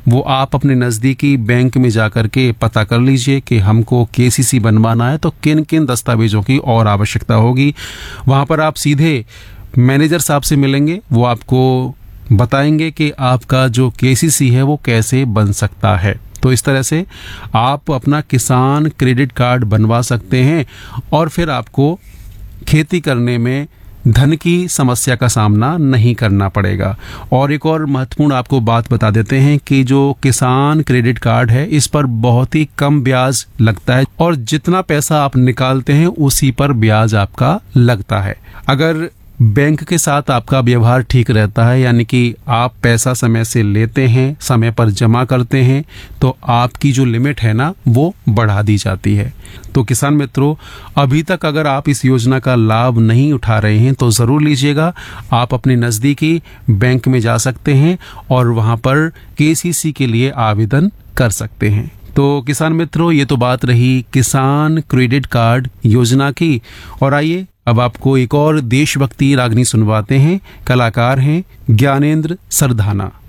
वो आप अपने नज़दीकी बैंक में जाकर के पता कर लीजिए कि हमको केसीसी बनवाना है तो किन किन दस्तावेज़ों की और आवश्यकता होगी। वहाँ पर आप सीधे मैनेजर साहब से मिलेंगे, वो आपको बताएंगे कि आपका जो केसीसी है वो कैसे बन सकता है। तो इस तरह से आप अपना किसान क्रेडिट कार्ड बनवा सकते हैं और फिर आपको खेती करने में धन की समस्या का सामना नहीं करना पड़ेगा। और एक और महत्वपूर्ण आपको बात बता देते हैं कि जो किसान क्रेडिट कार्ड है इस पर बहुत ही कम ब्याज लगता है और जितना पैसा आप निकालते हैं उसी पर ब्याज आपका लगता है। अगर बैंक के साथ आपका व्यवहार ठीक रहता है, यानी कि आप पैसा समय से लेते हैं, समय पर जमा करते हैं, तो आपकी जो लिमिट है ना वो बढ़ा दी जाती है। तो किसान मित्रों, अभी तक अगर आप इस योजना का लाभ नहीं उठा रहे हैं तो ज़रूर लीजिएगा। आप अपने नज़दीकी बैंक में जा सकते हैं और वहाँ पर केसीसी के लिए आवेदन कर सकते हैं। तो किसान मित्रों, ये तो बात रही किसान क्रेडिट कार्ड योजना की। और आइए अब आपको एक और देशभक्ति रागनी सुनवाते हैं। कलाकार हैं ज्ञानेंद्र सरधाना।